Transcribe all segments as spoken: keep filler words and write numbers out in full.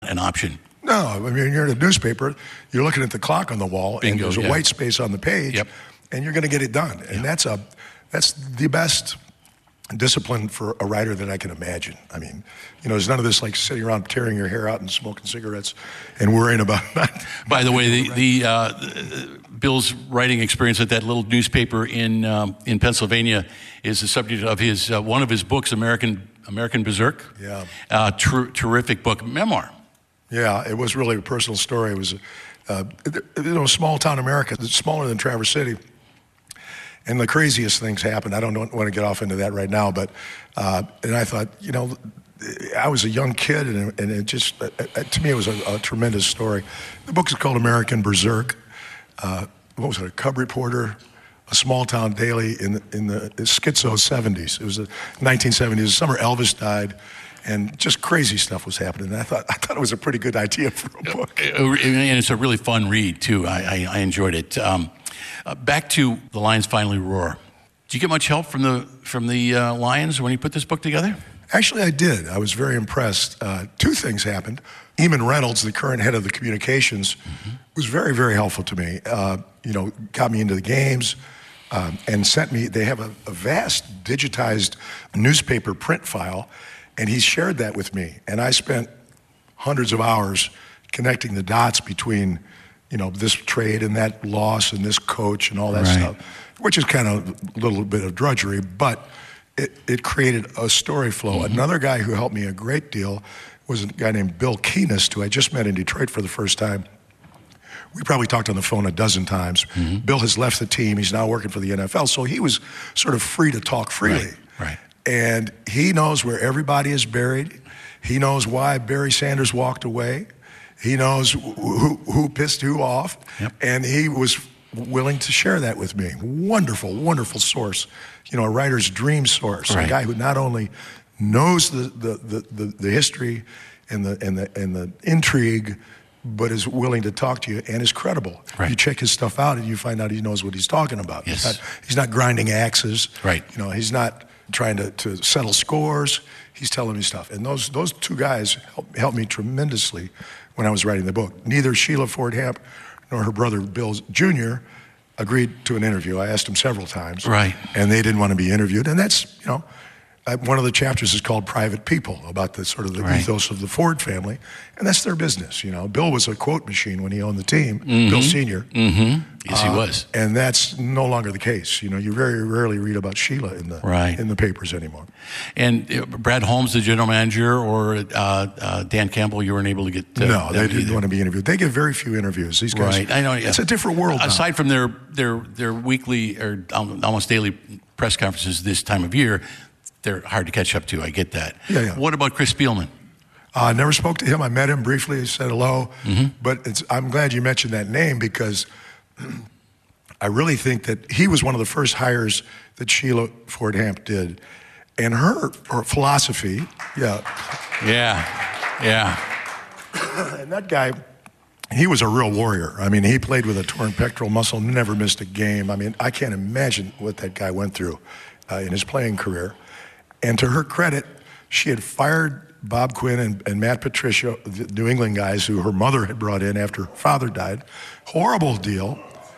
an option. No, I mean, you're in a newspaper, you're looking at the clock on the wall, Bingo, and there's a yeah. white space on the page, Yep. and you're going to get it done. And Yep. that's a that's the best discipline for a writer that I can imagine. I mean, you know, there's none of this like sitting around tearing your hair out and smoking cigarettes and worrying about that. By the way, the, the uh, Bill's writing experience at that little newspaper in um, in Pennsylvania is the subject of his uh, one of his books, American American Berserk. Yeah. Uh, ter- terrific book, memoir. Yeah, it was really a personal story. It was, uh, you know, small town America, it's smaller than Traverse City. And the craziest things happened. I don't want to get off into that right now, but, uh, and I thought, you know, I was a young kid, and, and it just, uh, to me, it was a, a tremendous story. The book is called American Berserk. Uh, what was it, a cub reporter, a small town daily in the, in the schizo seventies. It was the nineteen seventies, the summer Elvis died. And just crazy stuff was happening. And I thought I thought it was a pretty good idea for a book. And it's a really fun read, too. I, I, I enjoyed it. Um, uh, back to The Lions Finally Roar. Did you get much help from the from the uh, Lions when you put this book together? Actually, I did. I was very impressed. Uh, two things happened. Eamon Reynolds, the current head of the communications, mm-hmm. was very, very helpful to me. Uh, you know, got me into the games um, and sent me, they have a, a vast digitized newspaper print file. And he shared that with me, and I spent hundreds of hours connecting the dots between, you know, this trade and that loss and this coach and all that right. stuff, which is kind of a little bit of drudgery, but it, it created a story flow. Mm-hmm. Another guy who helped me a great deal was a guy named Bill Keenest, who I just met in Detroit for the first time. We probably talked on the phone a dozen times. Mm-hmm. Bill has left the team. He's now working for the N F L, so he was sort of free to talk freely. Right. Right. And he knows where everybody is buried. He knows why Barry Sanders walked away. He knows who, who pissed who off. Yep. And he was willing to share that with me. Wonderful, wonderful source. You know, a writer's dream source. Right. A guy who not only knows the, the, the, the, the history and the, and, the, and the intrigue, but is willing to talk to you and is credible. Right. You check his stuff out and you find out he knows what he's talking about. Yes. He's not, he's not grinding axes. Right. You know, he's not trying to, to settle scores. He's telling me stuff. And those those two guys helped, helped me tremendously when I was writing the book. Neither Sheila Ford Hamp nor her brother Bill Junior agreed to an interview. I asked them several times. Right. And they didn't want to be interviewed. And that's, you know, I, one of the chapters is called Private People, about the sort of the right. ethos of the Ford family. And that's their business, you know. Bill was a quote machine when he owned the team, mm-hmm. Bill Senior Mm-hmm. Yes, uh, he was. And that's no longer the case. You know, you very rarely read about Sheila in the right. in the papers anymore. And uh, Brad Holmes, the general manager, or uh, uh, Dan Campbell, you weren't able to get uh, no, they didn't either. want to be interviewed. They get very few interviews. These guys, right? I know. Yeah. It's a different world. Aside now. from their their their weekly or almost daily press conferences this time of year, they're hard to catch up to. I get that. Yeah, yeah. What about Chris Spielman? I uh, never spoke to him. I met him briefly. I said hello. Mm-hmm. But it's, I'm glad you mentioned that name because I really think that he was one of the first hires that Sheila Ford Hamp did. And her, her philosophy, yeah. Yeah, yeah. And that guy, he was a real warrior. I mean, he played with a torn pectoral muscle, never missed a game. I mean, I can't imagine what that guy went through uh, in his playing career. And to her credit, she had fired Bob Quinn and, and Matt Patricia, the New England guys who her mother had brought in after her father died. Horrible deal.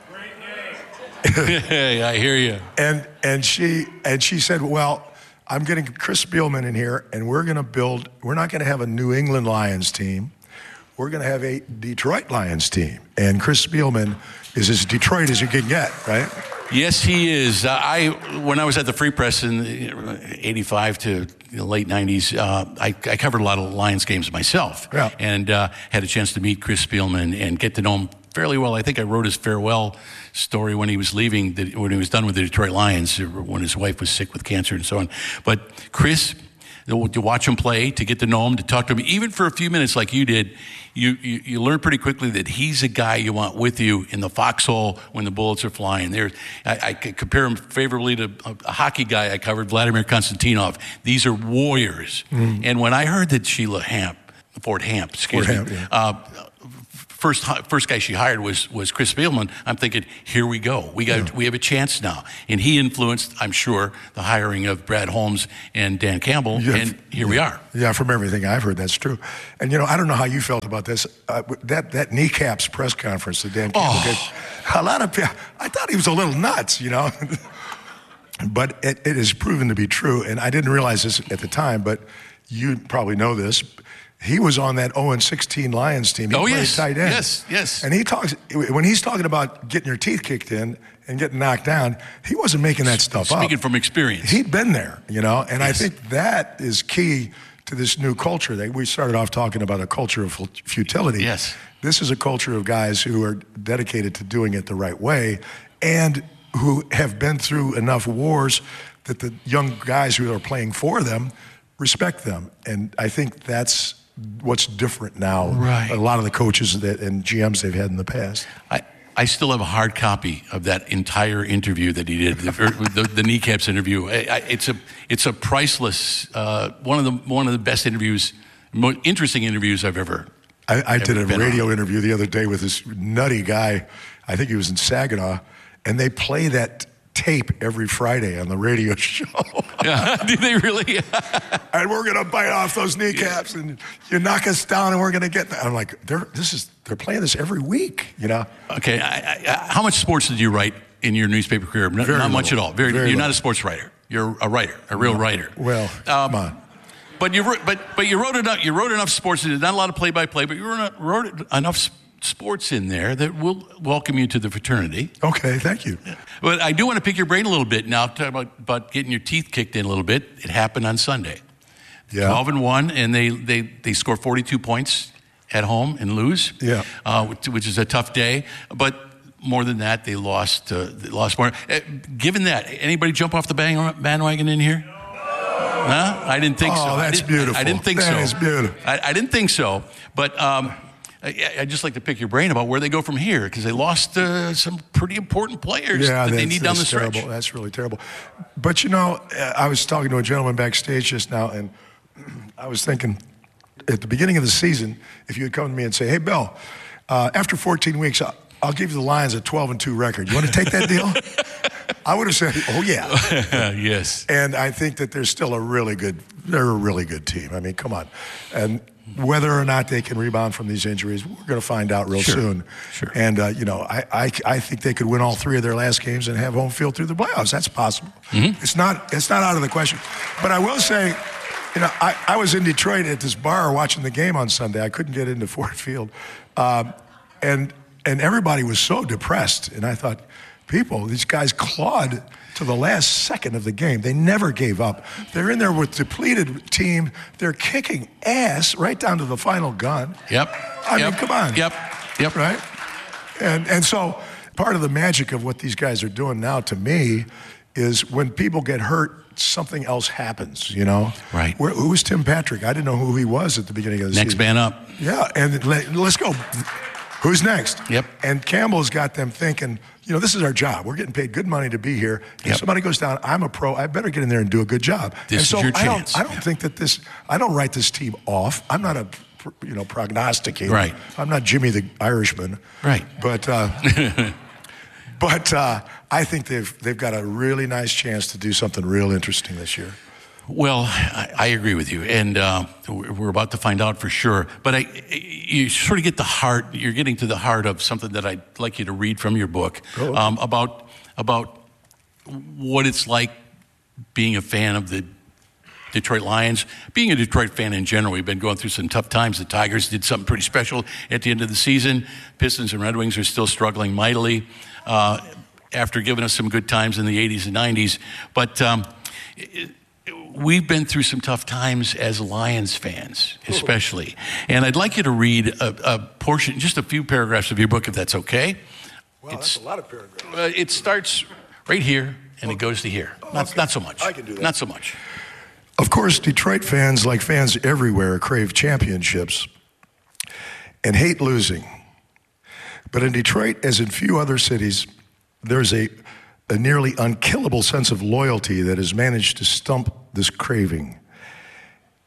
Hey, I hear you. And and she and she said, well, I'm getting Chris Spielman in here, and we're going to build, we're not going to have a New England Lions team. We're going to have a Detroit Lions team. And Chris Spielman is as Detroit as you can get, right? Yes, he is. Uh, I when I was at the Free Press in eighty-five to the late nineties, uh, I, I covered a lot of Lions games myself, yeah. and uh, had a chance to meet Chris Spielman and get to know him fairly well. I think I wrote his farewell story when he was leaving, the, when he was done with the Detroit Lions, when his wife was sick with cancer and so on. But Chris, to watch him play, to get to know him, to talk to him, even for a few minutes like you did, you, you, you learn pretty quickly that he's a guy you want with you in the foxhole when the bullets are flying. There, I, I could compare him favorably to a, a hockey guy I covered, Vladimir Konstantinov. These are warriors. Mm. And when I heard that Sheila Hamp Ford Hamp, excuse Ford me. Hamp, yeah. Uh, First, first guy she hired was was Chris Spielman. I'm thinking, here we go. We got yeah. we have a chance now, and he influenced, I'm sure, the hiring of Brad Holmes and Dan Campbell. Yeah. And here yeah. we are. Yeah, from everything I've heard, that's true. And you know, I don't know how you felt about this. Uh, that that kneecaps press conference that Dan Campbell oh. gave. A lot of people, I thought he was a little nuts, you know. But it, it has proven to be true, and I didn't realize this at the time. But you probably know this. He was on that oh and sixteen Lions team. He oh, played yes. tight end. Yes, yes. And he talks, when he's talking about getting your teeth kicked in and getting knocked down, he wasn't making that stuff Speaking up. Speaking from experience. He'd been there, you know, and yes. I think that is key to this new culture. That we started off talking about a culture of futility. Yes. This is a culture of guys who are dedicated to doing it the right way and who have been through enough wars that the young guys who are playing for them respect them. And I think that's what's different now. Right. A lot of the coaches that and G Ms they've had in the past. I, I still have a hard copy of that entire interview that he did, the, the, the kneecaps interview. I, I, it's a it's a priceless uh, one of the one of the best interviews, most interesting interviews I've ever. I, I ever did a radio on. interview the other day with this nutty guy. I think he was in Saginaw, and they play that tape every Friday on the radio show. Yeah, do they really? And we're gonna bite off those kneecaps, and you knock us down, and we're gonna get. I'm like, they're this is they're playing this every week, you know. Okay, I, I, how much sports did you write in your newspaper career? Not, not much at all. Very, Very you're little. Not a sports writer. You're a writer, a real no. writer. Well, um, come on. But you wrote, but but you wrote enough. You wrote enough sports. Not a lot of play-by-play, but you wrote, wrote enough sports in there that will welcome you to the fraternity. Okay, thank you. But I do want to pick your brain a little bit now. Talk about, about getting your teeth kicked in a little bit. It happened on Sunday. Yeah. twelve and one, and they they they score forty-two points at home and lose. Yeah. Uh, which, which is a tough day. But more than that, they lost. Uh, they lost more. Uh, given that, anybody jump off the bang, bandwagon in here? Huh? I didn't think oh, so. Oh, that's I beautiful. I, I didn't think that so. That is beautiful. I, I didn't think so. But. Um, I, I'd just like to pick your brain about where they go from here, because they lost uh, some pretty important players yeah, that they need down the stretch. Terrible. That's really terrible. But, you know, I was talking to a gentleman backstage just now, and I was thinking, at the beginning of the season, if you would come to me and say, hey, Bill, uh, after fourteen weeks, I'll, I'll give you the Lions a twelve and two record. You want to take that deal? I would have said, oh, yeah. Yes. And I think that they're still a really good, they're a really good team. I mean, come on. And whether or not they can rebound from these injuries, we're going to find out real sure. soon. Sure. And, uh, you know, I, I, I think they could win all three of their last games and have home field through the playoffs. That's possible. Mm-hmm. It's not it's not out of the question. But I will say, you know, I, I was in Detroit at this bar watching the game on Sunday. I couldn't get into Ford Field. Um, and and everybody was so depressed. And I thought, people, these guys clawed to the last second of the game. They never gave up. They're in there with depleted team. They're kicking ass right down to the final gun. Yep. I yep. mean, come on. Yep. Yep. Right? And and so part of the magic of what these guys are doing now, to me, is when people get hurt, something else happens, you know? Right. Where, who was Tim Patrick? I didn't know who he was at the beginning of the Next season. man up. Yeah, and let, let's go. Who's next? Yep. And Campbell's got them thinking, you know, this is our job. We're getting paid good money to be here. If yep. somebody goes down, I'm a pro. I better get in there and do a good job. This and so is your I chance. Don't, I don't think that this, I don't write this team off. I'm not a, you know, prognosticator. Right. I'm not Jimmy the Irishman. Right. But, uh, but uh, I think they've, they've got a really nice chance to do something real interesting this year. Well, I, I agree with you, and uh, we're about to find out for sure. But I, you sort of get the heart. You're getting to the heart of something that I'd like you to read from your book oh. um, about about what it's like being a fan of the Detroit Lions, being a Detroit fan in general. We've been going through some tough times. The Tigers did something pretty special at the end of the season. Pistons and Red Wings are still struggling mightily uh, after giving us some good times in the eighties and nineties. But um, it, we've been through some tough times as Lions fans, especially. And I'd like you to read a, a portion, just a few paragraphs of your book, if that's okay. Wow, it's, that's a lot of paragraphs. Uh, it starts right here, and okay. it goes to here. Oh, not, okay. not so much. I can do that. Not so much. Of course, Detroit fans, like fans everywhere, crave championships and hate losing. But in Detroit, as in few other cities, there's a, a nearly unkillable sense of loyalty that has managed to stump this craving.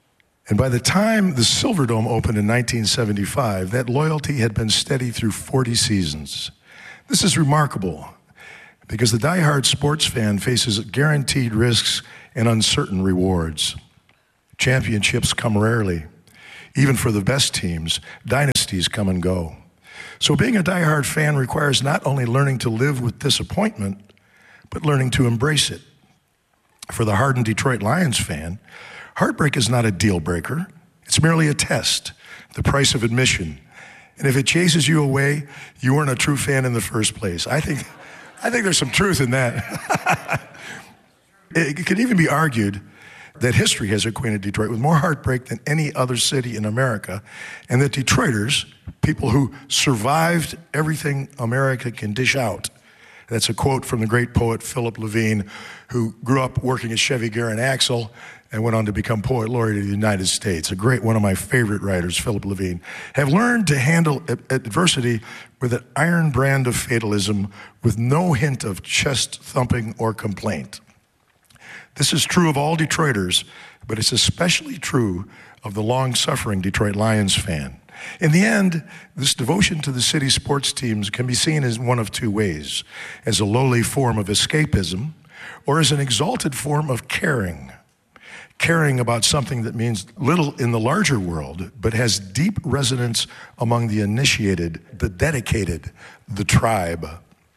And by the time the Silverdome opened in nineteen seventy-five, that loyalty had been steady through forty seasons. This is remarkable because the diehard sports fan faces guaranteed risks and uncertain rewards. Championships come rarely. Even for the best teams, dynasties come and go. So being a diehard fan requires not only learning to live with disappointment, but learning to embrace it. For the hardened Detroit Lions fan, heartbreak is not a deal breaker. It's merely a test, the price of admission. And if it chases you away, you weren't a true fan in the first place. I think, I think there's some truth in that. It could even be argued that history has acquainted Detroit with more heartbreak than any other city in America, and that Detroiters, people who survived everything America can dish out. That's a quote from the great poet Philip Levine, who grew up working at Chevy Garrett Axle and went on to become Poet Laureate of the United States. A great, one of my favorite writers, Philip Levine, have learned to handle adversity with an iron brand of fatalism with no hint of chest thumping or complaint. This is true of all Detroiters, but it's especially true of the long-suffering Detroit Lions fan. In the end, this devotion to the city's sports teams can be seen as one of two ways: as a lowly form of escapism, or as an exalted form of caring. Caring about something that means little in the larger world, but has deep resonance among the initiated, the dedicated, the tribe.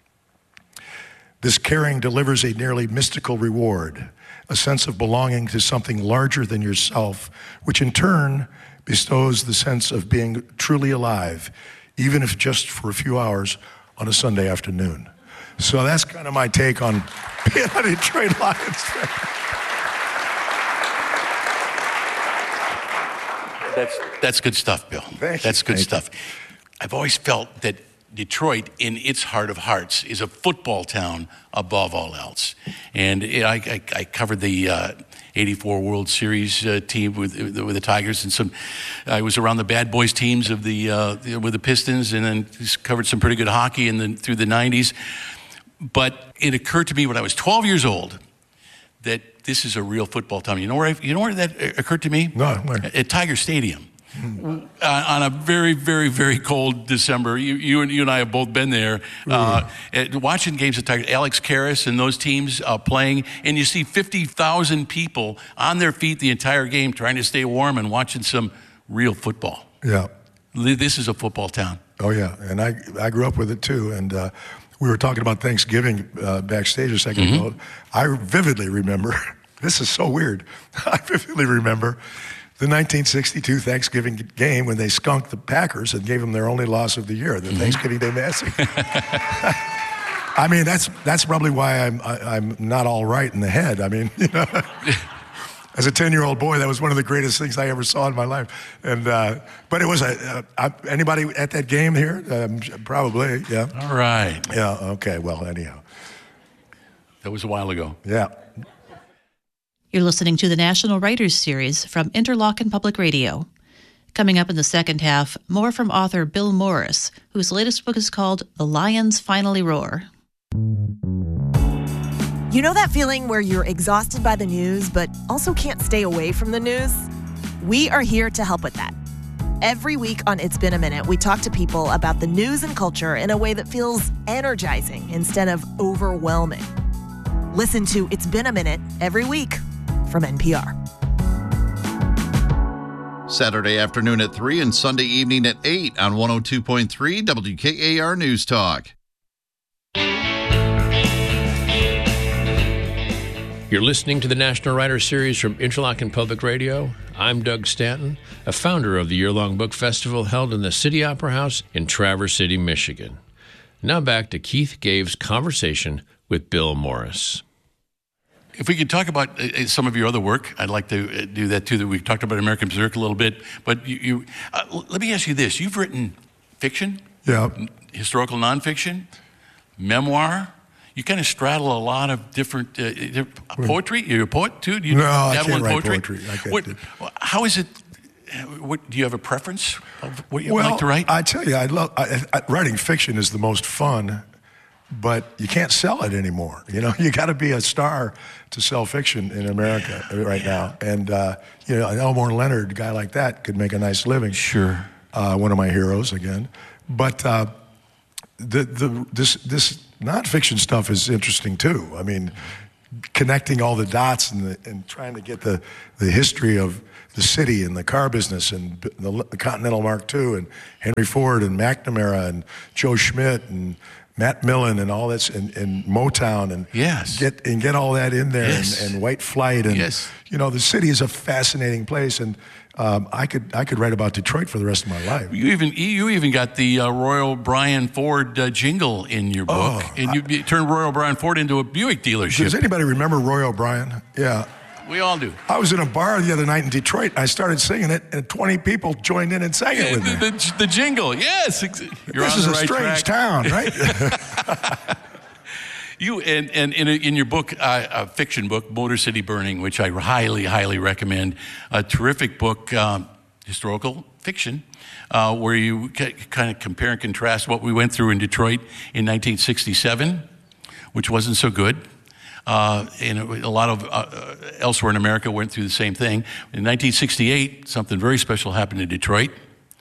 This caring delivers a nearly mystical reward, a sense of belonging to something larger than yourself, which in turn bestows the sense of being truly alive, even if just for a few hours on a Sunday afternoon. So that's kind of my take on being a Detroit Lions fan. That's, that's good stuff, Bill. Thank that's you. good Thank stuff. You. I've always felt that Detroit, in its heart of hearts, is a football town above all else. And it, I, I, I covered the uh, eighty-four World Series uh, team with with the Tigers, and some. I was around the bad boys teams of the uh, with the Pistons, and then just covered some pretty good hockey in the through the nineties. But it occurred to me when I was twelve years old that this is a real football town. You know where I, you know where that occurred to me? No, where? At Tiger Stadium. Uh, on a very, very, very cold December. You, you, and, you and I have both been there. Uh, at, watching games at Tiger, Alex Karras and those teams uh, playing, and you see fifty thousand people on their feet the entire game trying to stay warm and watching some real football. Yeah. This is a football town. Oh, yeah. And I, I grew up with it, too. And uh, we were talking about Thanksgiving uh, backstage a second mm-hmm. ago. I vividly remember, this is so weird, I vividly remember the nineteen sixty-two Thanksgiving game when they skunked the Packers and gave them their only loss of the year, the mm-hmm. Thanksgiving Day Massacre. I mean, that's that's probably why I'm I, I'm not all right in the head. I mean, you know, as a ten-year-old boy, that was one of the greatest things I ever saw in my life. And uh, but it was a uh, anybody at that game here? Um, probably, yeah. All right. Yeah. Okay. Well, anyhow, that was a while ago. Yeah. You're listening to the National Writers Series from Interlochen Public Radio. Coming up in the second half, more from author Bill Morris, whose latest book is called The Lions Finally Roar. You know that feeling where you're exhausted by the news, but also can't stay away from the news? We are here to help with that. Every week on It's Been a Minute, we talk to people about the news and culture in a way that feels energizing instead of overwhelming. Listen to It's Been a Minute every week from N P R. Saturday afternoon at three and Sunday evening at eight on one oh two point three W K A R News Talk. You're listening to the National Writers Series from Interlochen Public Radio. I'm Doug Stanton, a founder of the year-long book festival held in the City Opera House in Traverse City, Michigan. Now back to Keith Gave's conversation with Bill Morris. If we could talk about uh, some of your other work, I'd like to uh, do that too. That we talked about American Berserk a little bit, but you, you uh, let me ask you this: you've written fiction, yeah, n- historical nonfiction, memoir. You kind of straddle a lot of different uh, poetry. You're a poet too. Do you no, I dabble can't in write poetry? poetry. I can't what, do. How is it? What, do you have a preference of what you well, like to write? I tell you, I love I, I, writing fiction is the most fun but you can't sell it anymore. You know, you got to be a star to sell fiction in America right now. And, uh, you know, Elmore Leonard, a guy like that, could make a nice living. Sure. Uh, one of my heroes, again. But uh, the, the, this, this nonfiction stuff is interesting, too. I mean, connecting all the dots and, the, and trying to get the, the history of the city and the car business and the, the Continental Mark two and Henry Ford and McNamara and Joe Schmidt and Matt Millen and all that, and, and Motown, and yes. get and get all that in there, yes. and, and White Flight, and yes. you know, the city is a fascinating place, and um, I could I could write about Detroit for the rest of my life. You even you even got the uh, Royal Bryan Ford uh, jingle in your book, Oh, and you, you turned Royal Bryan Ford into a Buick dealership. Does anybody remember Royal Bryan? Yeah. We all do. I was in a bar the other night in Detroit. I started singing it, and twenty people joined in and sang it with me. The, the, the jingle, yes. You're this on is the a right strange track. town, right? You and, and in, a, in your book, uh, a fiction book, Motor City Burning, which I highly, highly recommend, a terrific book, um, historical fiction, uh, where you c- kind of compare and contrast what we went through in Detroit in nineteen sixty-seven, which wasn't so good. Uh, and a lot of uh, elsewhere in America went through the same thing. In nineteen sixty-eight, something very special happened in Detroit.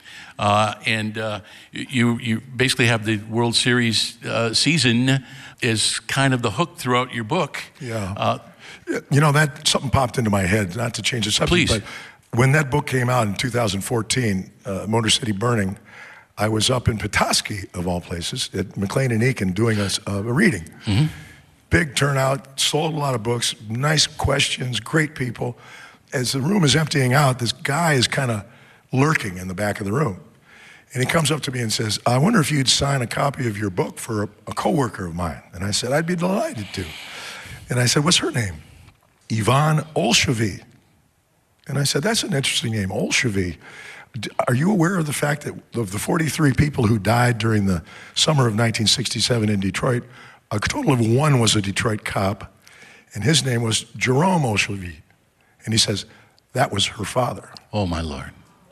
Uh, and uh, you you basically have the World Series uh, season as kind of the hook throughout your book. Yeah. Uh, you know, that something popped into my head, not to change the subject, Please. but when that book came out in two thousand fourteen, uh, Motor City Burning, I was up in Petoskey, of all places, at McLean and Eakin doing a, a reading. Mm-hmm. Big turnout, sold a lot of books, nice questions, great people. As the room is emptying out, this guy is kind of lurking in the back of the room. And he comes up to me and says, I wonder if you'd sign a copy of your book for a, a coworker of mine. And I said, I'd be delighted to. And I said, what's her name? Yvonne Olshavy. And I said, that's an interesting name, Olshavy. Are you aware of the fact that of the forty-three people who died during the summer of nineteen sixty-seven in Detroit, a total of one was a Detroit cop, and his name was Jerome Olshavy. And he says, that was her father. oh, my Lord.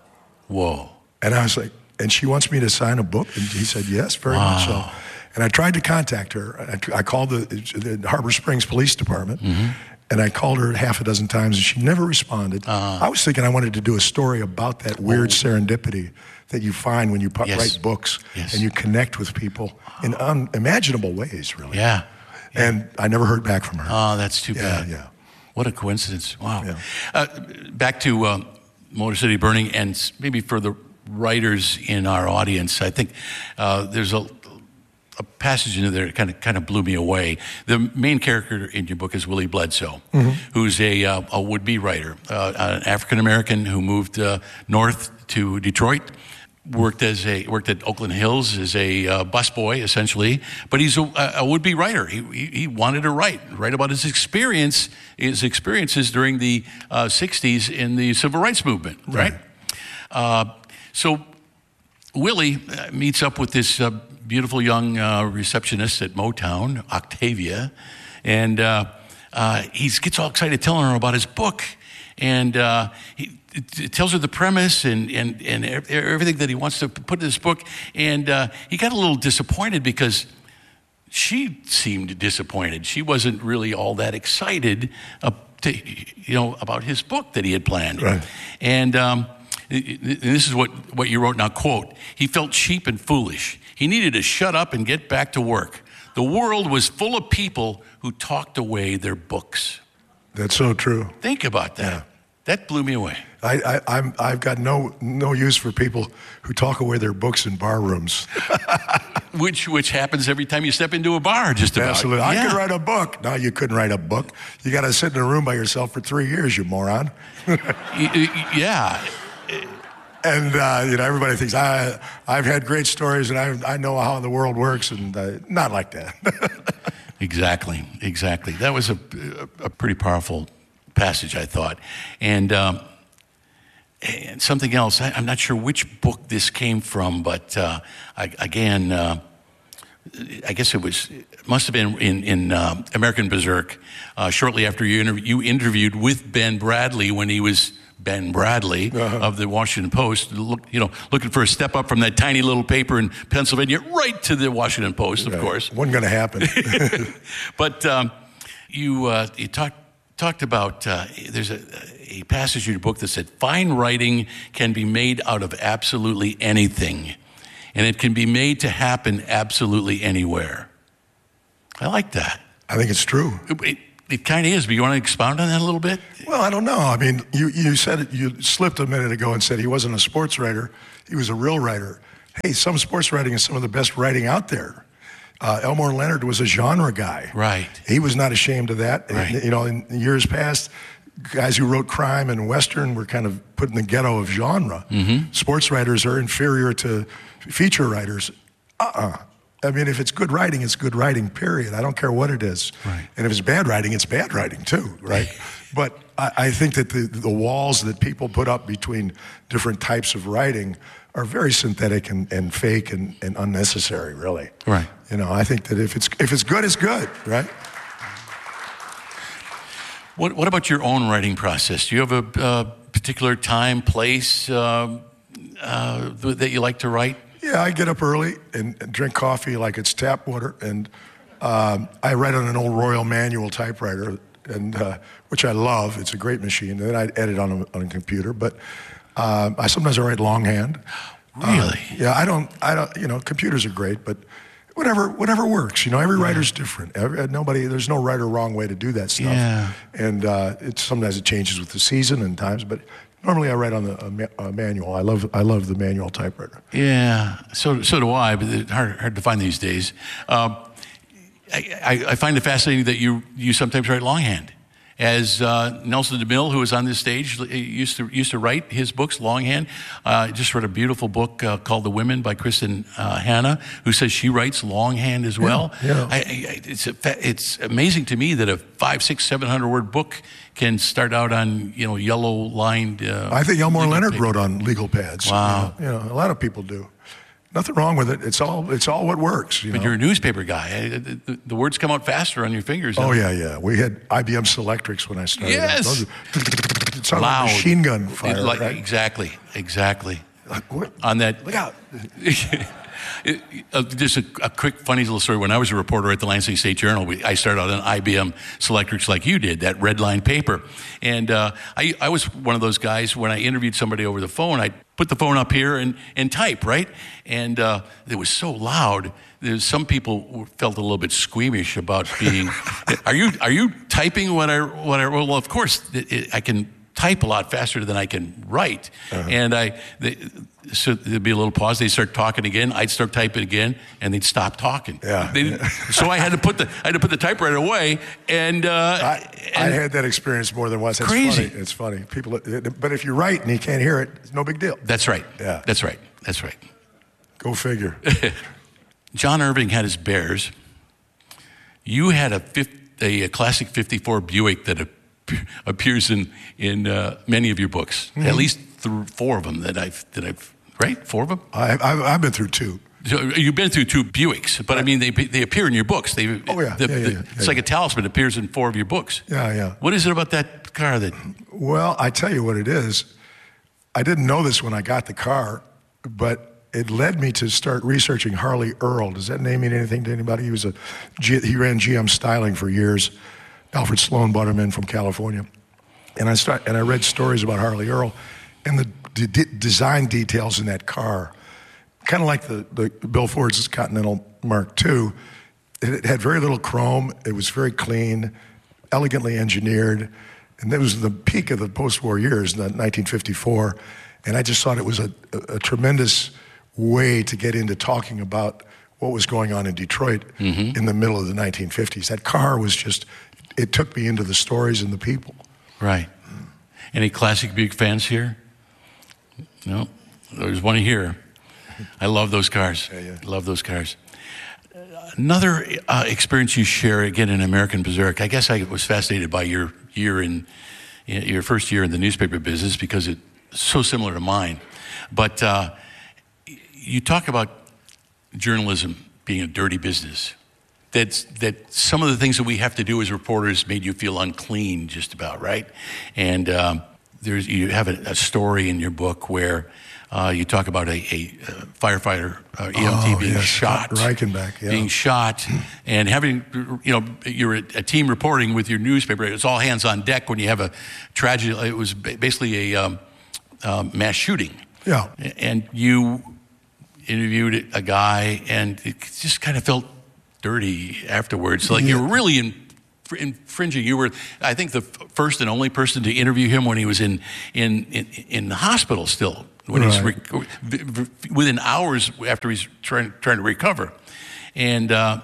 Whoa. And I was like, and she wants me to sign a book? And he said, yes, very Wow. much so. And I tried to contact her. I, I called the, the Harbor Springs Police Department, mm-hmm. and I called her half a dozen times, and she never responded. Uh-huh. I was thinking I wanted to do a story about that weird oh. serendipity that you find when you pu- yes. write books, yes. and you connect with people in unimaginable ways, really. Yeah. yeah. And I never heard back from her. Oh, that's too yeah, bad. Yeah. What a coincidence. Wow. Yeah. Uh, back to uh, Motor City Burning, and maybe for the writers in our audience, I think uh, there's a, a passage in there that kind of kind of blew me away. The main character in your book is Willie Bledsoe, mm-hmm. who's a, uh, a would-be writer, uh, an African-American who moved uh, north to Detroit, worked as a worked at Oakland Hills as a uh, busboy, essentially, but he's a, a would-be writer. He, he he wanted to write, write about his experience, his experiences during the uh, sixties in the civil rights movement, right? right? Uh, so Willie meets up with this uh, beautiful young uh, receptionist at Motown, Octavia, and uh, uh, he gets all excited telling her about his book, and uh, he it tells her the premise and, and, and everything that he wants to put in this book, and uh, he got a little disappointed because she seemed disappointed. She wasn't really all that excited uh, to, you know, about his book that he had planned. Right. And um, this is what, what you wrote, now quote, he felt cheap and foolish. He needed to shut up and get back to work. The world was full of people who talked away their books. That's so true. Think about that. Yeah. That blew me away. I, I, I'm, I've got no no use for people who talk away their books in bar rooms. which which happens every time you step into a bar, just about. Absolutely. Yeah. I could write a book. No, you couldn't write a book. You got to sit in a room by yourself for three years, you moron. Yeah. And, uh, you know, everybody thinks, I, I've had great stories and I, I know how the world works, and uh, not like that. Exactly, exactly. That was a, a pretty powerful passage, I thought. And, um, and something else, I, I'm not sure which book this came from, but uh, I, again, uh, I guess it was, it must have been in, in uh, American Berserk, uh, shortly after you, interv- you interviewed with Ben Bradlee when he was Ben Bradley Uh-huh. of the Washington Post, look, you know, looking for a step up from that tiny little paper in Pennsylvania right to the Washington Post, of Right. course. Wasn't going to happen. But um, you uh, you talked talked about uh, there's a, a passage in your book that said fine writing can be made out of absolutely anything, and it can be made to happen absolutely anywhere. I like that. I think it's true. It, it, it kind of is, but you want to expound on that a little bit? Well, I don't know. I mean, you, you said it, you slipped a minute ago and said he wasn't a sports writer. He was a real writer. Hey, some sports writing is some of the best writing out there. Uh, Elmore Leonard was a genre guy. Right. He was not ashamed of that. Right. You know, in years past, guys who wrote crime and Western were kind of put in the ghetto of genre. Mm-hmm. Sports writers are inferior to feature writers. Uh-uh. I mean, if it's good writing, it's good writing, period. I don't care what it is. Right. And if it's bad writing, it's bad writing too, right? But I, I think that the, the walls that people put up between different types of writing are very synthetic and, and fake and, and unnecessary, really. Right. You know, I think that if it's if it's good, it's good, right? What What about your own writing process? Do you have a uh, particular time, place uh, uh, that you like to write? Yeah, I get up early and, and drink coffee like it's tap water, and um, I write on an old Royal manual typewriter, and uh, which I love. It's a great machine. And then I edit on a, on a computer, but um, I sometimes I write longhand. Really? Uh, yeah, I don't. I don't. You know, computers are great, but whatever whatever works. You know, every writer's different. Every, nobody. There's no right or wrong way to do that stuff. Yeah. And uh, it's sometimes it changes with the season and times, but. Normally, I write on the uh, ma- uh, manual. I love I love the manual typewriter. Yeah, so so do I, but it's hard hard to find these days. Uh, I, I, I find it fascinating that you you sometimes write longhand. As uh, Nelson DeMille, who was on this stage, used to used to write his books longhand. Uh, just wrote a beautiful book uh, called The Women by Kristen uh, Hanna, who says she writes longhand as well. Yeah, yeah. I, I, it's a, it's amazing to me that a five, six, seven hundred word book can start out on you know yellow lined. Uh, I think Elmore Leonard paper. wrote on legal pads. Wow. You know, you know, a lot of people do. Nothing wrong with it. It's all it's all what works. You But know? you're a newspaper guy. The, the, the words come out faster on your fingers. Oh yeah, yeah. We had I B M Selectrics when I started. Yes. Those are- It's on Loud. a machine gun fire, Like- right? Exactly, exactly. Like, what? On that. Look out. It- uh, just a, a quick, funny little story. When I was a reporter at the Lansing State Journal, we, I started out on I B M Selectrics like you did, that red line paper. And uh, I, I was one of those guys, when I interviewed somebody over the phone, I'd put the phone up here and, and type, right? And uh, it was so loud. There's some people felt a little bit squeamish about being, are you are you typing what I, what I, well, of course, it, it, I can type a lot faster than I can write. Uh-huh. And I, they, so there'd be a little pause. They'd start talking again. I'd start typing again, and they'd stop talking. Yeah. They, so I had to put the I had to put the typewriter away. And, uh, I, and I had that experience more than once. It's Crazy. funny. It's funny. People, but if you write and you can't hear it, it's no big deal. that's right. Yeah. That's right. That's right. Go figure. John Irving had his Bears. You had a, a, a classic fifty-four Buick that ap- appears in in uh, many of your books. Mm-hmm. At least th- four of them that I've that I've right four of them. I, I've, I've been through two. So you've been through two Buicks, but I mean they they appear in your books. They Oh, yeah. the- Yeah, yeah, the- yeah, it's yeah, like yeah. a talisman. It appears in four of your books. Yeah, yeah. What is it about that car that? Well, I tell you what it is. I didn't know this when I got the car, but it led me to start researching Harley Earl. Does that name mean anything to anybody? He was a G, he ran G M Styling for years. Alfred Sloan brought him in from California, and I start and I read stories about Harley Earl, and the d- d- design details in that car, kind of like the, the Bill Ford's Continental Mark two. It, it had very little chrome. It was very clean, elegantly engineered. And that was the peak of the post-war years, in nineteen fifty-four. And I just thought it was a, a, a tremendous way to get into talking about what was going on in Detroit mm-hmm. in the middle of the nineteen fifties. That car was just, it took me into the stories and the people. Right. Any classic Buick fans here? No. There's one here. I love those cars. Yeah, yeah. Love those cars. Another uh, experience you share, again, in American Berserk, I guess I was fascinated by your year in, your first year in the newspaper business because it's so similar to mine. But uh, you talk about journalism being a dirty business. That's, that some of the things that we have to do as reporters made you feel unclean, just about, right? And um, there's you have a, a story in your book where uh, you talk about a, a, a firefighter, uh, E M T Oh, being yes, shot, Reichenbach, yeah. being shot, and having, you know, you're a, a team reporting with your newspaper. It's all hands on deck when you have a tragedy. It was basically a um, um, mass shooting. Yeah. And you interviewed a guy, and it just kind of felt dirty afterwards. Like you were really in, infringing. You were, I think, the f- first and only person to interview him when he was in in in, in the hospital still. When Right. he's re- v- v- within hours after he's trying trying to recover, and uh,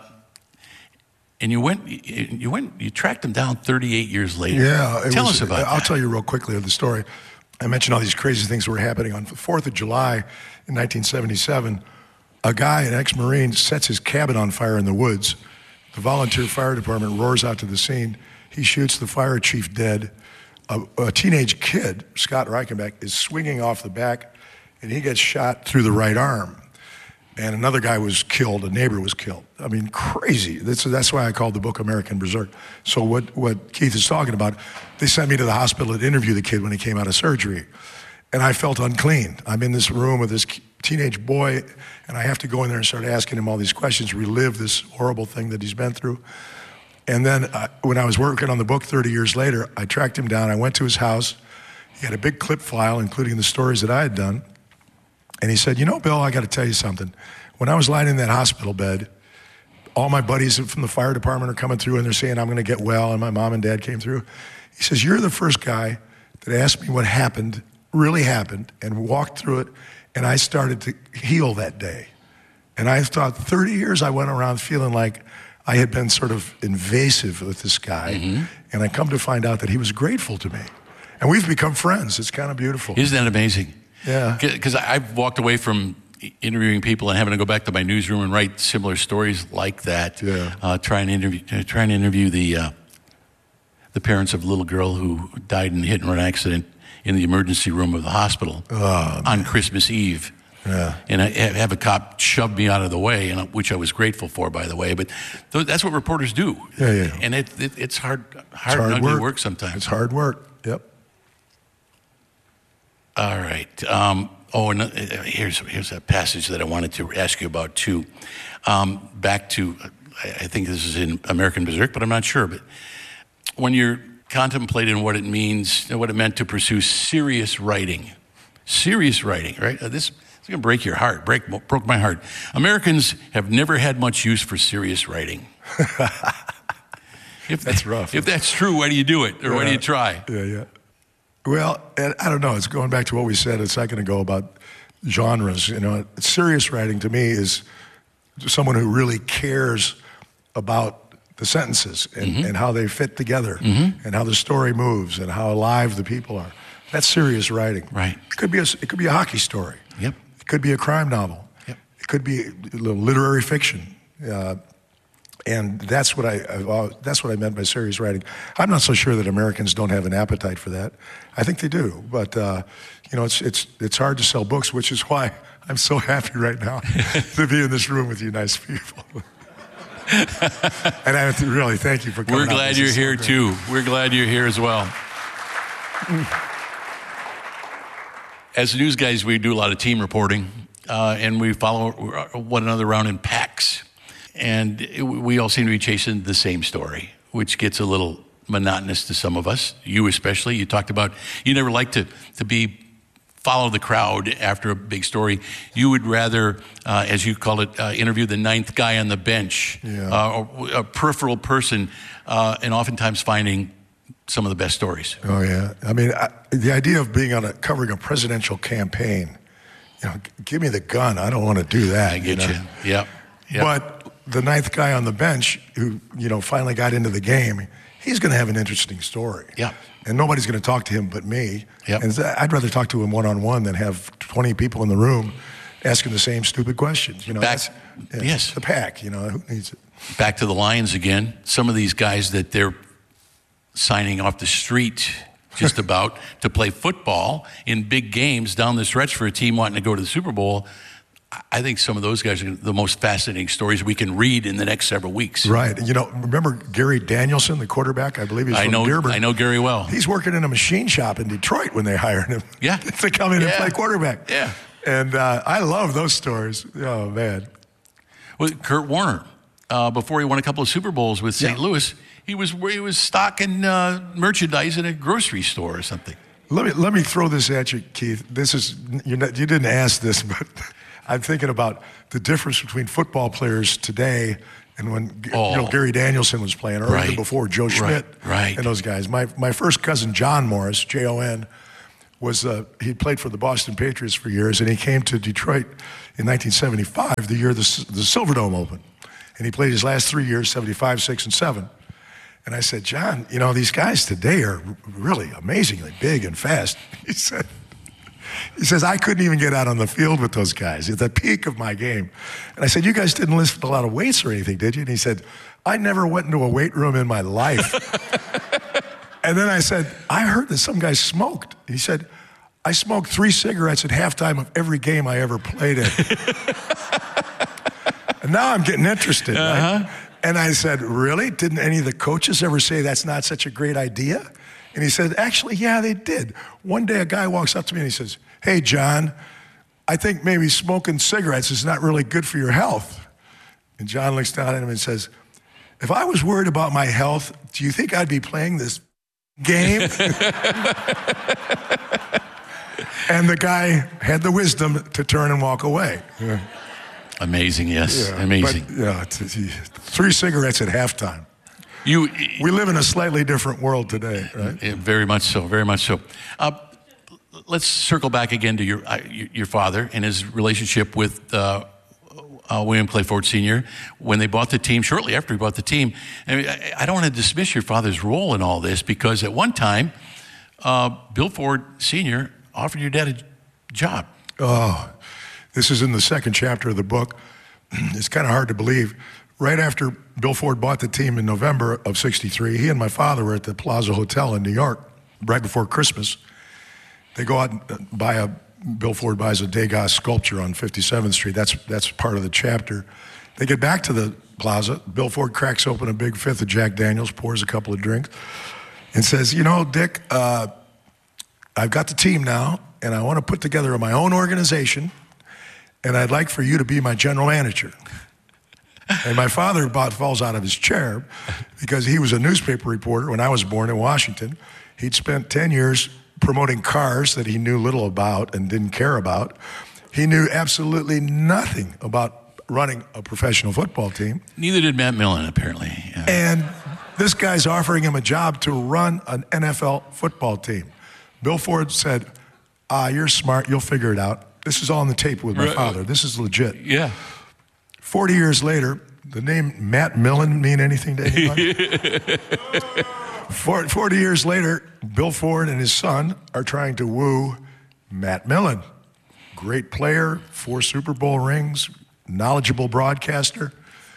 and you went you went you tracked him down thirty-eight years later. Yeah. it Tell was- us about I'll that. tell you real quickly of the story. I mentioned all these crazy things that were happening on the fourth of July in nineteen seventy-seven. A guy, an ex-Marine, sets his cabin on fire in the woods. The volunteer fire department roars out to the scene. He shoots the fire chief dead. A, a teenage kid, Scott Reichenbach, is swinging off the back, and he gets shot through the right arm. And another guy was killed. A neighbor was killed. I mean, crazy. That's, that's why I called the book American Berserk. So what, what Keith is talking about, they sent me to the hospital to interview the kid when he came out of surgery. And I felt unclean. I'm in this room with this teenage boy, and I have to go in there and start asking him all these questions, relive this horrible thing that he's been through. And then uh, when I was working on the book thirty years later, I tracked him down. I went to his house. He had a big clip file, including the stories that I had done. And he said, you know, Bill, I got to tell you something. When I was lying in that hospital bed, all my buddies from the fire department are coming through, and they're saying I'm going to get well, and my mom and dad came through. He says, you're the first guy that asked me what happened, really happened, and walked through it, and I started to heal that day. And I thought thirty years I went around feeling like I had been sort of invasive with this guy, mm-hmm. and I come to find out that he was grateful to me. And we've become friends. It's kind of beautiful. Isn't that amazing? Yeah. Because I've walked away from interviewing people and having to go back to my newsroom and write similar stories like that. Yeah. Uh, try and interview, uh, try and interview the uh, the parents of a little girl who died in a hit and run accident in the emergency room of the hospital Oh, on Christmas Eve. Yeah. And I have a cop shove me out of the way, and I- which I was grateful for, by the way. But th- that's what reporters do. Yeah, yeah. And it, it, it's hard, hard, It's hard and ugly work. work sometimes. It's hard work. Yep. All right. Um, oh, and uh, here's here's a passage that I wanted to ask you about too. Um, back to, I I think this is in American Berserk, but I'm not sure. But when you're contemplating what it means, what it meant to pursue serious writing, serious writing, right? Uh, this is going to break your heart. Break broke my heart. Americans have never had much use for serious writing. If That's rough. If that's true, why do you do it, or why do Yeah. you try? Yeah, yeah. Well, and I don't know. It's going back to what we said a second ago about genres. You know, serious writing to me is someone who really cares about the sentences and, Mm-hmm. and how they fit together and how the story moves and how alive the people are. That's serious writing. Right. It could be a, it could be a hockey story. Yep. It could be a crime novel. Yep. It could be a little literary fiction. Uh, and that's what I I've, al- that's what I meant by serious writing. I'm not so sure that Americans don't have an appetite for that. I think they do, but uh, you know, it's it's it's hard to sell books, which is why I'm so happy right now to be in this room with you nice people. And I have to really thank you for coming. We're out. glad This you're is so here great. too. We're glad you're here as well. As news guys, we do a lot of team reporting, uh, and we follow one another around in packs. And it, we all seem to be chasing the same story, which gets a little monotonous to some of us. You especially. You talked about you never like to to be follow the crowd after a big story. You would rather, uh, as you call it, uh, interview the ninth guy on the bench, Yeah. uh, or a peripheral person, uh, and oftentimes finding some of the best stories. Oh yeah, I mean, I, the idea of being on a covering a presidential campaign, you know, g- give me the gun. I don't want to do that. I get know? you. Yep. Yep. But the ninth guy on the bench who, you know, finally got into the game, he's going to have an interesting story. Yeah. And nobody's going to talk to him but me. Yep. And I'd rather talk to him one-on-one than have twenty people in the room asking the same stupid questions. You know, Back- that's- yeah, yes. The pack, you know, who needs it? Back to the Lions again. Some of these guys that they're signing off the street just about to play football in big games down the stretch for a team wanting to go to the Super Bowl I think some of those guys are the most fascinating stories we can read in the next several weeks. Right. You know, remember Gary Danielson, the quarterback? I believe he's I from know, Dearborn. I know Gary well. He's working in a machine shop in Detroit when they hired him. Yeah. to come in yeah. and play quarterback. Yeah. And uh, I love those stories. Oh, man. Well, Kurt Warner, uh, before he won a couple of Super Bowls with Saint Yeah. Louis, he was he was stocking uh, merchandise in a grocery store or something. Let me let me throw this at you, Keith. This is you not, you didn't ask this, but I'm thinking about the difference between football players today and when Oh. you know Gary Danielson was playing, or Right. even before Joe Schmidt Right. Right. and those guys. My my first cousin John Morris, J O N, was uh, he played for the Boston Patriots for years, and he came to Detroit in nineteen seventy-five, the year the the Silverdome opened, and he played his last three years, seventy-five, six, and seven. And I said, John, you know, these guys today are really amazingly big and fast. He said, he says, I couldn't even get out on the field with those guys at the peak of my game. And I said, you guys didn't lift a lot of weights or anything, did you? And he said, I never went into a weight room in my life. And then I said, I heard that some guys smoked. He said, I smoked three cigarettes at halftime of every game I ever played in. And now I'm getting interested, Uh-huh. right? And I said, really? Didn't any of the coaches ever say that's not such a great idea? And he said, actually, yeah, they did. One day a guy walks up to me and he says, hey, John, I think maybe smoking cigarettes is not really good for your health. And John looks down at him and says, if I was worried about my health, do you think I'd be playing this game? And the guy had the wisdom to turn and walk away. Yeah. Amazing, yes, Yeah, amazing. But, yeah, t- t- three cigarettes at halftime. You, We live in a slightly different world today, right? Yeah, very much so, very much so. Uh, let's circle back again to your uh, your your father and his relationship with uh, uh, William Clay Ford Senior when they bought the team. Shortly after he bought the team, I, mean, I, I don't want to dismiss your father's role in all this, because at one time, uh, Bill Ford Senior offered your dad a job. Oh, this is in the second chapter of the book. It's kind of hard to believe. Right after Bill Ford bought the team in November of sixty-three, he and my father were at the Plaza Hotel in New York right before Christmas. They go out and buy a, Bill Ford buys a Degas sculpture on fifty-seventh Street. That's, that's part of the chapter. They get back to the plaza. Bill Ford cracks open a big fifth of Jack Daniels, pours a couple of drinks, and says, you know, Dick, uh, I've got the team now, and I want to put together my own organization, and I'd like for you to be my general manager. And my father about falls out of his chair because he was a newspaper reporter when I was born in Washington. He'd spent ten years promoting cars that he knew little about and didn't care about. He knew absolutely nothing about running a professional football team. Neither did Matt Millen, apparently. Yeah. And this guy's offering him a job to run an N F L football team. Bill Ford said, ah, you're smart, you'll figure it out. This is all on the tape with my Right. father. This is legit. Yeah. forty years later, the name Matt Millen mean anything to anybody? forty years later, Bill Ford and his son are trying to woo Matt Millen. Great player, four Super Bowl rings, knowledgeable broadcaster.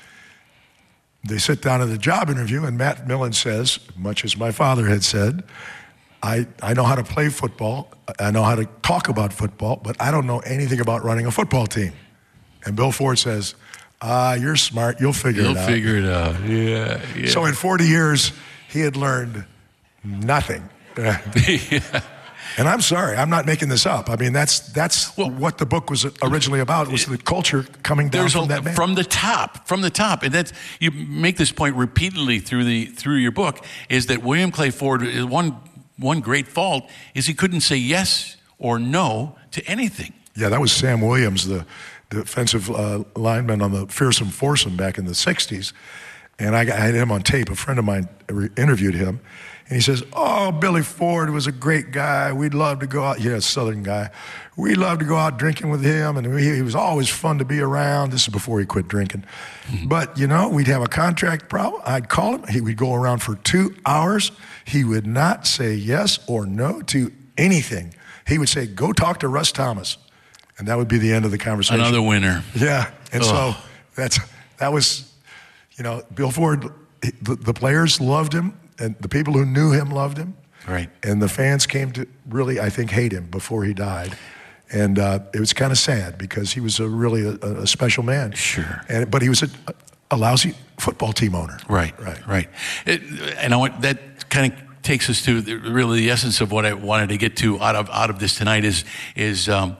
They sit down at the job interview, and Matt Millen says, much as my father had said, I, I know how to play football, I know how to talk about football, but I don't know anything about running a football team. And Bill Ford says, ah, you're smart, you'll figure You'll it out. figure it out. Yeah, yeah. So in forty years, he had learned nothing. yeah. And I'm sorry, I'm not making this up. I mean, that's that's Well, what the book was originally about, was the culture coming down There's from a, that man. from the top, from the top, and that's you make this point repeatedly through the through your book. Is that William Clay Ford? One one great fault is he couldn't say yes or no to anything. Yeah, that was Sam Williams, the defensive uh, lineman on the Fearsome Foursome back in the sixties. And I, got, I had him on tape. A friend of mine interviewed him. And he says, oh, Billy Ford was a great guy. We'd love to go out. Yeah, a Southern guy. We'd love to go out drinking with him. And he, he was always fun to be around. This is before he quit drinking. Mm-hmm. But, you know, we'd have a contract problem. I'd call him. He would go around for two hours. He would not say yes or no to anything. He would say, go talk to Russ Thomas. And that would be the end of the conversation. Another winner. Yeah. And Ugh. so that's that was, you know, Bill Ford, the, the players loved him, and the people who knew him loved him. Right. And the fans came to really, I think, hate him before he died. And uh, it was kind of sad because he was a really a, a special man. Sure. And, but he was a, a lousy football team owner. Right, right, right. It, and I want, that kind of takes us to the, really the essence of what I wanted to get to out of out of this tonight is is um,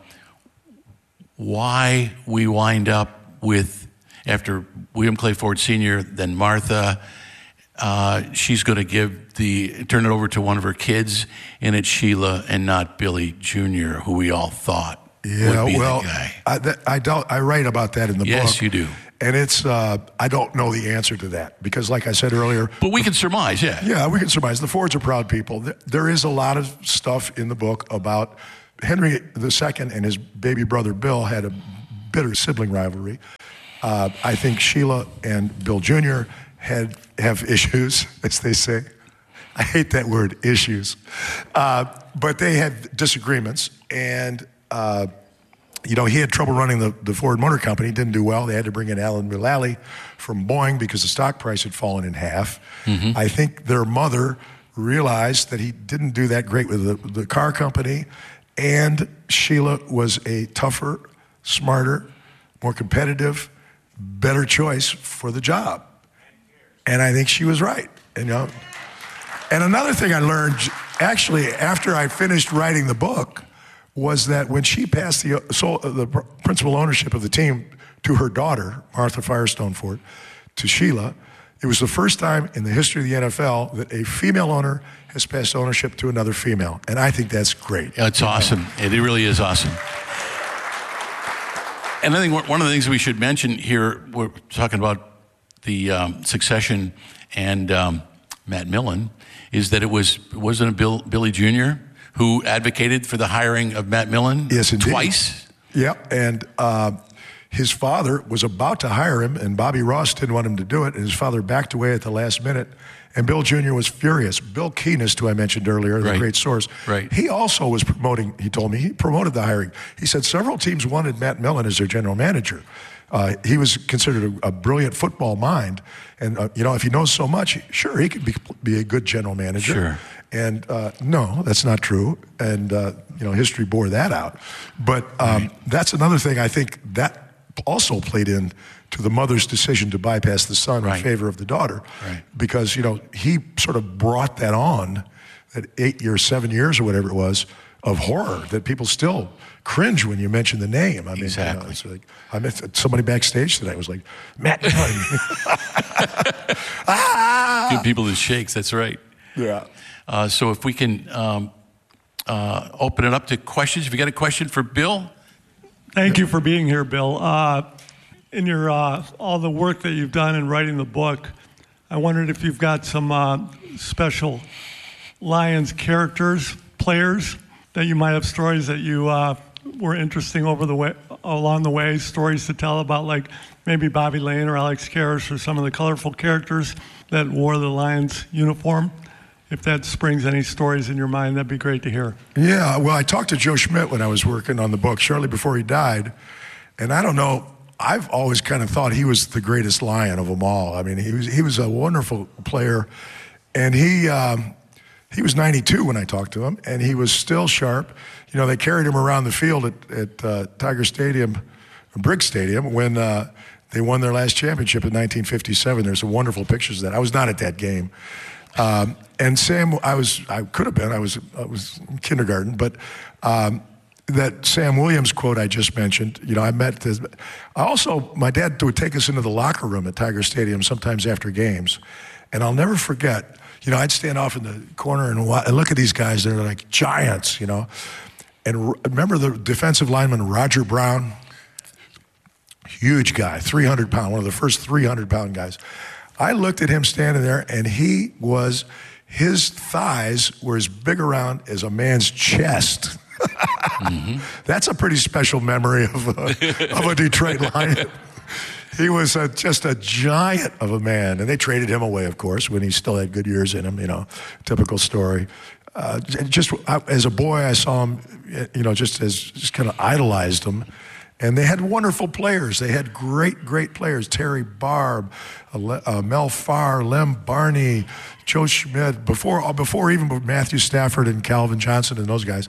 why we wind up with, after William Clay Ford Senior, then Martha. Uh, she's going to give the turn it over to one of her kids, and it's Sheila and not Billy Junior, who we all thought yeah, would be well, the guy. I, that, I don't. I write about that in the Yes, book. you do. And it's uh, I don't know the answer to that because, like I said earlier, But we can surmise, yeah. yeah, we can surmise. The Fords are proud people. There is a lot of stuff in the book about Henry the Second and his baby brother Bill had a bitter sibling rivalry. Uh, I think Sheila and Bill Junior had have issues, as they say. I hate that word, issues. Uh, but they had disagreements, and uh, you know, he had trouble running the, the Ford Motor Company, didn't do well. They had to bring in Alan Mulally from Boeing because the stock price had fallen in half. Mm-hmm. I think their mother realized that he didn't do that great with the, the car company, and Sheila was a tougher, smarter, more competitive, better choice for the job. And I think she was right, you know. And another thing I learned, actually, after I finished writing the book, was that when she passed the, so, the principal ownership of the team to her daughter, Martha Firestone Ford, to Sheila, it was the first time in the history of the N F L that a female owner has passed ownership to another female. And I think that's great. It's awesome. It really is awesome. And I think one of the things we should mention here, we're talking about the um, succession and um, Matt Millen, is that it was, wasn't it Bill, Billy Junior who advocated for the hiring of Matt Millen? Yes, indeed. Twice? Yeah, and uh, his father was about to hire him, and Bobby Ross didn't want him to do it, and his father backed away at the last minute, and Bill Junior was furious. Bill Keenest, who I mentioned earlier, the Right. great source, Right. he also was promoting, he told me, he promoted the hiring. He said several teams wanted Matt Millen as their general manager. Uh, he was considered a, a brilliant football mind, and uh, you know, if he knows so much, sure, he could be, be a good general manager. Sure. And uh, no, that's not true. And, uh, you know, history bore that out. But um, right. that's another thing I think that also played in to the mother's decision to bypass the son right. in favor of the daughter. Right. Because, you know, he sort of brought that on, that eight years, seven years or whatever it was, of horror that people still cringe when you mention the name. I mean, exactly. You know, it's like, I met somebody backstage today was like, Matt Millen. ah! Give people the shakes, that's right. Yeah. Uh, so if we can um, uh, open it up to questions. If you got a question for Bill? Thank you for being here, Bill. Uh, in your uh, all the work that you've done in writing the book, I wondered if you've got some uh, special Lions characters, players, that you might have stories that you uh, were interesting over the way, along the way, stories to tell about, like maybe Bobby Lane or Alex Karras or some of the colorful characters that wore the Lions uniform. If that springs any stories in your mind, that'd be great to hear. Yeah, well, I talked to Joe Schmidt when I was working on the book shortly before he died, and I don't know, I've always kind of thought he was the greatest Lion of them all. I mean, he was he was a wonderful player, and he um, he was ninety-two when I talked to him, and he was still sharp. You know, they carried him around the field at, at uh, Tiger Stadium, Briggs Stadium, when uh, they won their last championship in nineteen fifty-seven. There's some wonderful pictures of that. I was not at that game. Um, and Sam, I was, I could have been, I was, I was in kindergarten, but um, that Sam Williams quote I just mentioned, you know, I met this. I also, my dad would take us into the locker room at Tiger Stadium sometimes after games, and I'll never forget, you know, I'd stand off in the corner and, wa- and look at these guys, they're like giants, you know, and r- remember the defensive lineman Roger Brown? Huge guy, three hundred pound, one of the first three hundred pound guys. I looked at him standing there, and he was, his thighs were as big around as a man's chest. Mm-hmm. That's a pretty special memory of a, of a Detroit Lion. He was a, just a giant of a man, and they traded him away, of course, when he still had good years in him, you know, typical story. Uh, just I, as a boy, I saw him, you know, just as, just kind of idolized him. And they had wonderful players. They had great, great players. Terry Barb, uh, Mel Farr, Lem Barney, Joe Schmidt. Before, before even Matthew Stafford and Calvin Johnson and those guys,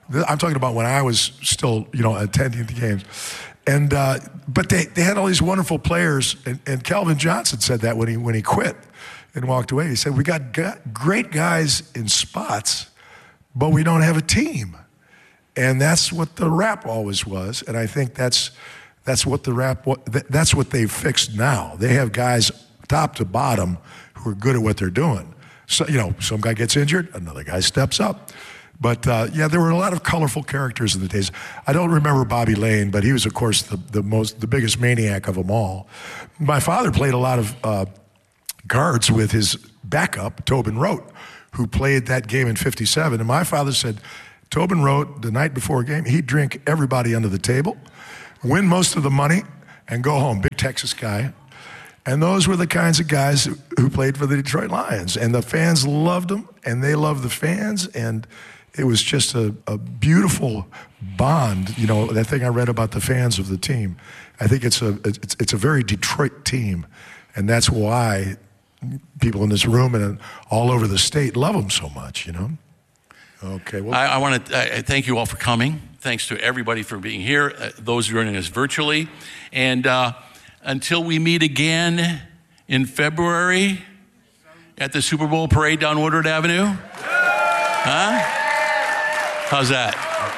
I'm talking about when I was still, you know, attending the games. And uh, but they, they had all these wonderful players, and, and Calvin Johnson said that when he when he quit and walked away. He said, we got great guys in spots, but we don't have a team. And that's what the rap always was. And I think that's that's what the rap that's what they've fixed now. They have guys top to bottom who are good at what they're doing. So, you know, some guy gets injured, another guy steps up. But, uh, yeah, there were a lot of colorful characters in the days. I don't remember Bobby Lane, but he was, of course, the, the most, the biggest maniac of them all. My father played a lot of uh, cards with his backup, Tobin Rote, who played that game in fifty-seven. And my father said, Tobin Rote, the night before a game, he'd drink everybody under the table, win most of the money, and go home. Big Texas guy. And those were the kinds of guys who played for the Detroit Lions. And the fans loved them, and they loved the fans, and it was just a, a beautiful bond. You know, that thing I read about the fans of the team. I think it's a it's, it's a very Detroit team, and that's why people in this room and all over the state love them so much. You know. Okay. Well, I, I want to thank you all for coming. Thanks to everybody for being here. Uh, those joining us virtually, and uh, until we meet again in February at the Super Bowl parade down Woodward Avenue. Huh? How's that?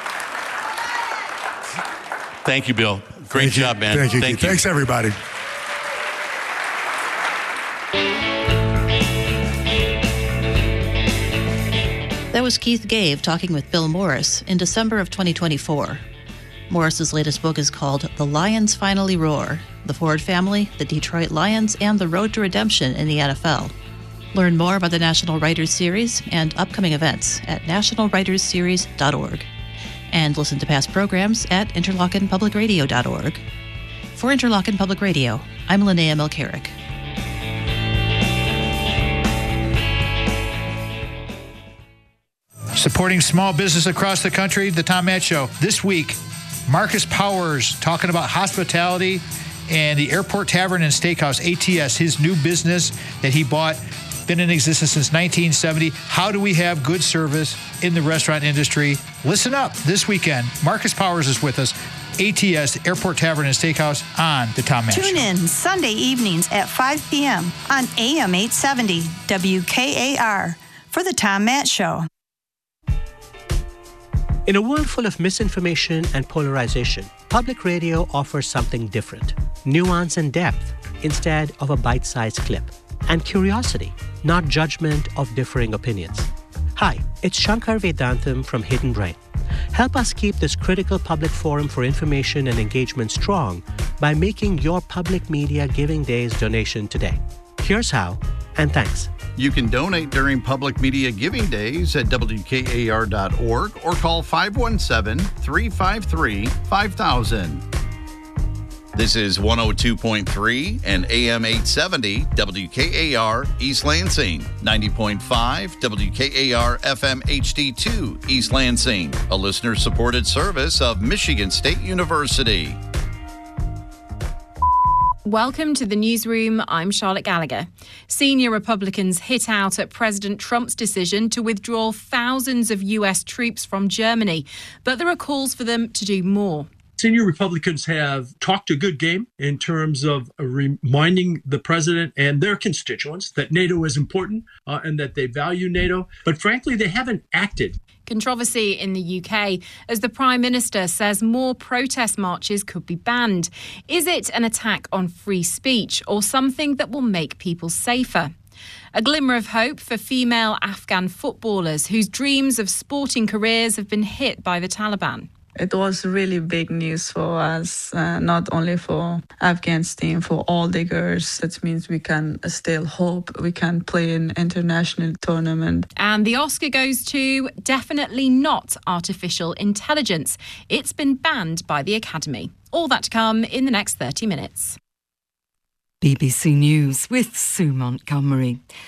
Thank you, Bill. Great Thank job, you. man. Thank you. Thank you. Thanks, everybody. That was Keith Gave talking with Bill Morris in December of twenty twenty-four. Morris's latest book is called The Lions Finally Roar: The Ford Family, the Detroit Lions, and the Road to Redemption in the N F L. Learn more about the National Writers Series and upcoming events at national writers series dot org. And listen to past programs at interlochen public radio dot org. For Interlochen Public Radio, I'm Linnea Milcaric. Supporting small business across the country, The Tom Matt Show. This week, Marcus Powers talking about hospitality and the Airport Tavern and Steakhouse, A T S, his new business that he bought. Been in existence since nineteen seventy. How do we have good service in the restaurant industry? Listen up this weekend. Marcus Powers is with us. A T S, Airport Tavern and Steakhouse on The Tom Matt Show. Tune in Sunday evenings at five p.m. on A M eight seventy W K A R for The Tom Matt Show. In a world full of misinformation and polarization, public radio offers something different. Nuance and depth instead of a bite-sized clip. And curiosity, not judgment of differing opinions. Hi, it's Shankar Vedantam from Hidden Brain. Help us keep this critical public forum for information and engagement strong by making your public media Giving Days donation today. Here's how, and thanks. You can donate during Public Media Giving Days at W K A R dot org or call five one seven, three five three, five thousand. This is one oh two point three and A M eight seventy W K A R East Lansing, ninety point five W K A R F M H D two East Lansing, a listener-supported service of Michigan State University. Welcome to the newsroom. I'm Charlotte Gallagher. Senior Republicans hit out at President Trump's decision to withdraw thousands of U S troops from Germany, but there are calls for them to do more. Senior Republicans have talked a good game in terms of reminding the president and their constituents that NATO is important uh, and that they value NATO. But frankly, they haven't acted. Controversy in the U K as the Prime Minister says more protest marches could be banned. Is it an attack on free speech or something that will make people safer? A glimmer of hope for female Afghan footballers whose dreams of sporting careers have been hit by the Taliban. It was really big news for us, uh, not only for Afghan's team, for all the girls. That means we can still hope we can play in international tournament. And the Oscar goes to definitely not artificial intelligence. It's been banned by the Academy. All that to come in the next thirty minutes. B B C News with Sue Montgomery.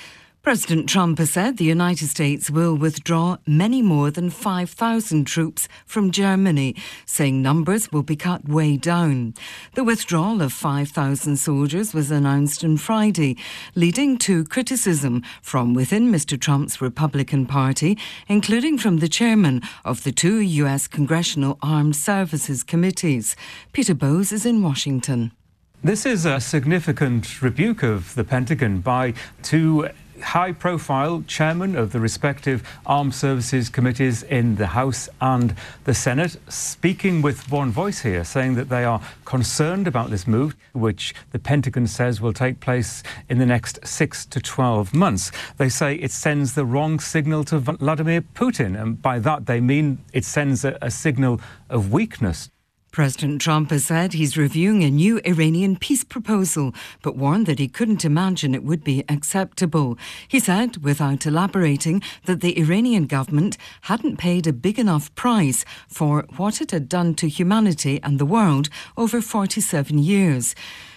President Trump has said the United States will withdraw many more than five thousand troops from Germany, saying numbers will be cut way down. The withdrawal of five thousand soldiers was announced on Friday, leading to criticism from within Mister Trump's Republican Party, including from the chairman of the two U S Congressional Armed Services Committees. Peter Bowes is in Washington. This is a significant rebuke of the Pentagon by two high-profile chairmen of the respective armed services committees in the House and the Senate, speaking with one voice here, saying that they are concerned about this move, which the Pentagon says will take place in the next six to twelve months. They say it sends the wrong signal to Vladimir Putin, and by that they mean it sends a, a signal of weakness. President Trump has said he's reviewing a new Iranian peace proposal, but warned that he couldn't imagine it would be acceptable. He said, without elaborating, that the Iranian government hadn't paid a big enough price for what it had done to humanity and the world over forty-seven years.